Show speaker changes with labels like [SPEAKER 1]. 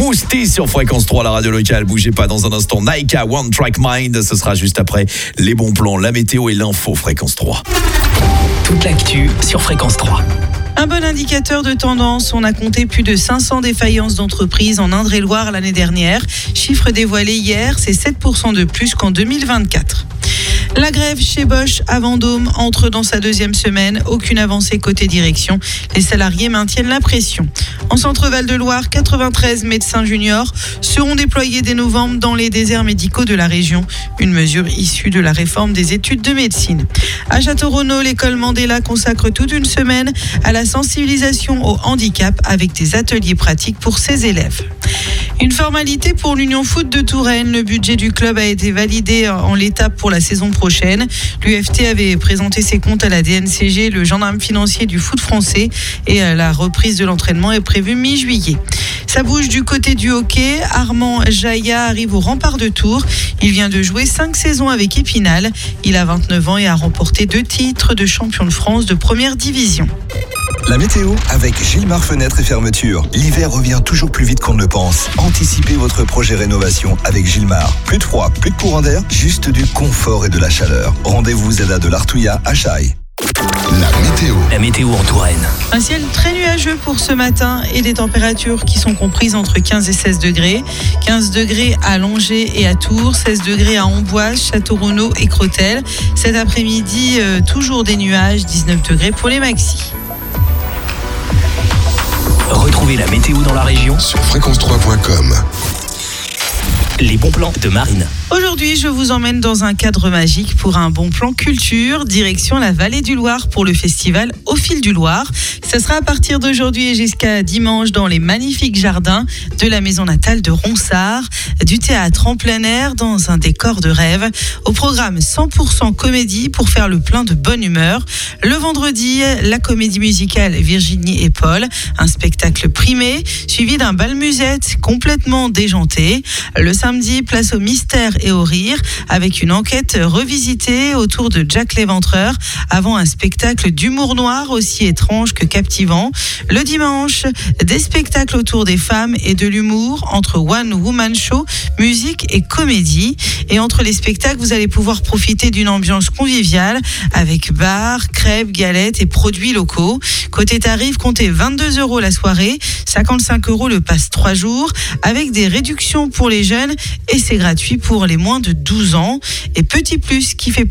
[SPEAKER 1] Mousty sur Fréquence 3, la radio locale. Bougez pas, dans un instant. Naika, One Track Mind. Ce sera juste après les bons plans, la météo et l'info. Fréquence 3.
[SPEAKER 2] Toute l'actu sur Fréquence 3.
[SPEAKER 3] Un bon indicateur de tendance, on a compté plus de 500 défaillances d'entreprises en Indre-et-Loire l'année dernière. Chiffre dévoilé hier, c'est 7% de plus qu'en 2024. La grève chez Bosch à Vendôme entre dans sa deuxième semaine. Aucune avancée côté direction. Les salariés maintiennent la pression. En Centre-Val de Loire, 93 médecins juniors seront déployés dès novembre dans les déserts médicaux de la région. Une mesure issue de la réforme des études de médecine. À Château-Renaud, l'école Mandela consacre toute une semaine à la sensibilisation au handicap avec des ateliers pratiques pour ses élèves. Une formalité pour l'Union Foot de Touraine. Le budget du club a été validé en l'état pour la saison prochaine. L'UFT avait présenté ses comptes à la DNCG, le gendarme financier du foot français, et la reprise de l'entraînement est prévue mi-juillet. Ça bouge du côté du hockey. Armand Jaïa arrive au Rempart de Tours. Il vient de jouer 5 saisons avec Épinal. Il a 29 ans et a remporté 2 titres de champion de France de première division.
[SPEAKER 4] La météo avec Gilmar Fenêtres et Fermetures. L'hiver revient toujours plus vite qu'on ne le pense. Anticipez votre projet rénovation avec Gilmar. Plus de froid, plus de courant d'air, juste du confort et de la chaleur. Rendez-vous ZADA de l'Artouillat à Chaille.
[SPEAKER 2] La météo en Touraine.
[SPEAKER 3] Un ciel très nuageux pour ce matin et des températures qui sont comprises entre 15 et 16 degrés. 15 degrés à Langeais et à Tours, 16 degrés à Amboise, Château-Renaud et Crotel. Cet après-midi, toujours des nuages, 19 degrés pour les maxis.
[SPEAKER 2] Retrouvez la météo dans la région
[SPEAKER 5] sur fréquence3.com.
[SPEAKER 2] Les bons plans de Marine.
[SPEAKER 3] Aujourd'hui, je vous emmène dans un cadre magique pour un bon plan culture, direction la Vallée du Loir pour le festival Au Fil du Loir. Ça sera à partir d'aujourd'hui et jusqu'à dimanche dans les magnifiques jardins de la maison natale de Ronsard, du théâtre en plein air dans un décor de rêve. Au programme 100% comédie pour faire le plein de bonne humeur. Le vendredi, la comédie musicale Virginie et Paul, un spectacle primé, suivi d'un bal musette complètement déjanté. Le samedi, place au mystère et au rire, avec une enquête revisitée autour de Jack l'Éventreur, avant un spectacle d'humour noir aussi étrange que captivant. Le dimanche, des spectacles autour des femmes et de l'humour, entre One Woman Show, musique et comédie. Et entre les spectacles, vous allez pouvoir profiter d'une ambiance conviviale, avec bar, crêpes, galettes et produits locaux. Côté tarif, comptez 22 € la soirée, 55 € le passe 3 jours, avec des réductions pour les jeunes, et c'est gratuit pour les moins de 12 ans. Et petit plus qui fait